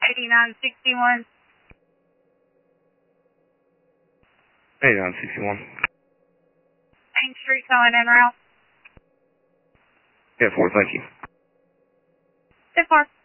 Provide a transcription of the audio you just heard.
8961. 8961. Main Street calling en route. Yeah, 4, thank you. 10-4.